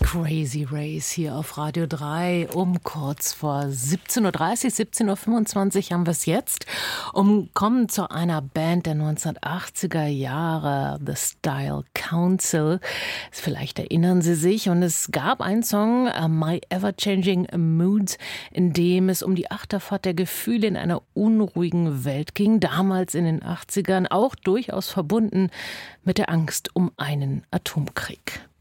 Crazy Race hier auf Radio 3 um kurz vor 17:30 17:25 haben wir es jetzt. Kommen zu einer Band der 1980er Jahre, The Style Council. Vielleicht erinnern Sie sich. Und es gab einen Song, My Ever-Changing Moods, in dem es um die Achterfahrt der Gefühle in einer unruhigen Welt ging. Damals in den 80ern, auch durchaus verbunden mit der Angst um einen Atomkrieg.